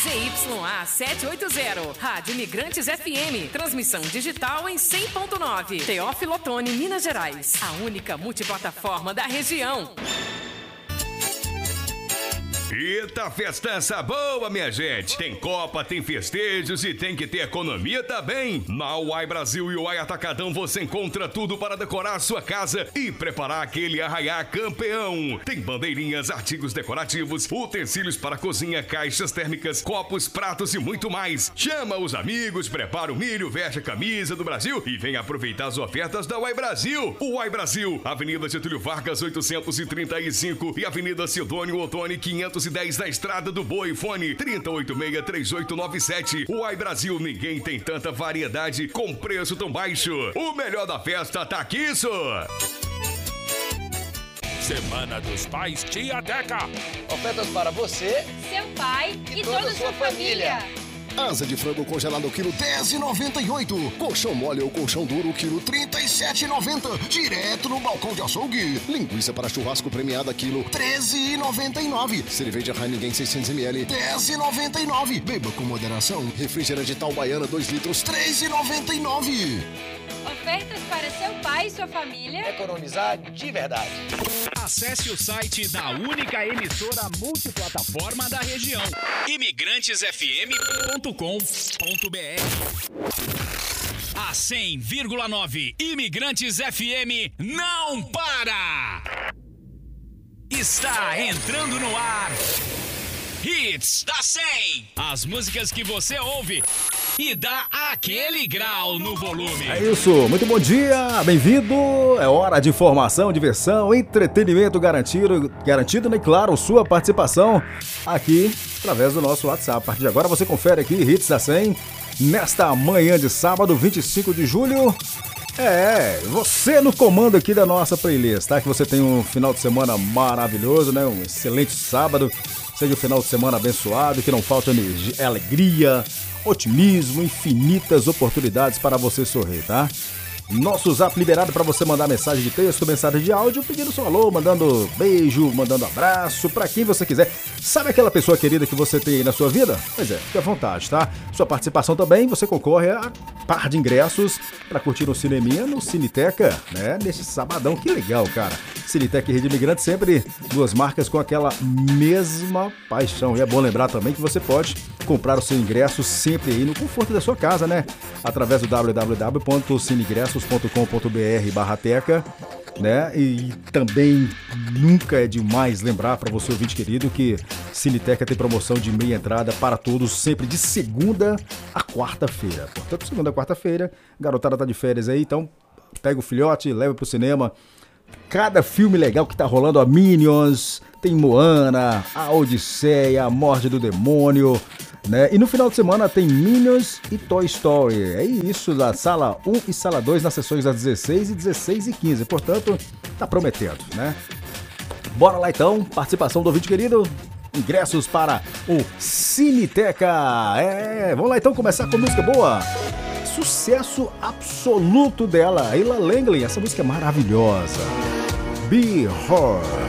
ZYA 780, Rádio Imigrantes FM, transmissão digital em 100.9, Teófilo Otoni, Minas Gerais, a única multiplataforma da região. Eita, festança boa, minha gente! Tem Copa, tem festejos e tem que ter economia também. Na Uai Brasil e Uai Atacadão você encontra tudo para decorar sua casa e preparar aquele arraiá campeão. Tem bandeirinhas, artigos decorativos, utensílios para cozinha, caixas térmicas, copos, pratos e muito mais. Chama os amigos, prepara o milho, veste a camisa do Brasil e vem aproveitar as ofertas da Uai Brasil. Uai Brasil, Avenida Getúlio Vargas 835 e Avenida Sidônio Otoni 510 na Estrada do Boi. Fone 3086-3897. Uai Brasil, ninguém tem tanta variedade com preço tão baixo. O melhor da festa tá aqui, isso! Semana dos Pais Tia Teca. Ofertas para você, seu pai e toda a sua família. Asa de frango congelado quilo 10,98. Colchão mole ou colchão duro quilo 37,90. Direto no balcão de açougue. Linguiça para churrasco premiada quilo 13,99. Cerveja Heineken 600ml 10,99. Beba com moderação. Refrigerante Tal Baiana 2 litros 3,99. Ofertas para seu pai e sua família. Economizar de verdade. Acesse o site da única emissora multiplataforma da região. imigrantesfm.com.br. A 100,9 Imigrantes FM não para! Está entrando no ar Hits da 100. As músicas que você ouve e dá aquele grau no volume. É isso, muito bom dia, bem-vindo. É hora de informação, diversão, entretenimento garantido, né? E claro, sua participação aqui através do nosso WhatsApp. A partir de agora você confere aqui Hits da 100 nesta manhã de sábado, 25 de julho. Você no comando aqui da nossa playlist, tá? Que você tem um final de semana maravilhoso, né? Um excelente sábado. Seja um final de semana abençoado, que não falta energia, alegria, otimismo, infinitas oportunidades para você sorrir, tá? Nosso zap liberado para você mandar mensagem de texto, mensagem de áudio, pedindo seu alô, mandando beijo, mandando abraço, para quem você quiser. Sabe aquela pessoa querida que você tem aí na sua vida? Pois é, fique à vontade, tá? Sua participação também, você concorre a par de ingressos para curtir um cineminha no Ciniteca, né? Neste sabadão, que legal, cara. Ciniteca e Rede Imigrante, sempre duas marcas com aquela mesma paixão. E é bom lembrar também que você pode comprar o seu ingresso sempre aí no conforto da sua casa, né? Através do www.cineingressos.com.br/teca, né? E também nunca é demais lembrar para você, ouvinte querido, que Ciniteca tem promoção de meia entrada para todos, sempre de segunda a quarta-feira. Portanto, segunda a quarta-feira, garotada tá de férias aí, então pega o filhote, leva pro cinema. Cada filme legal que tá rolando, a Minions, tem Moana, a Odisseia, a Morte do Demônio, né? E no final de semana tem Minions e Toy Story. É isso, da sala 1 e sala 2 nas sessões das 16 e 15. Portanto, tá prometendo, né? Bora lá então, participação do ouvinte querido. Ingressos para o Ciniteca. Vamos lá então começar com música boa. Sucesso absoluto dela, Ella Langley. Essa música é maravilhosa. Be Her.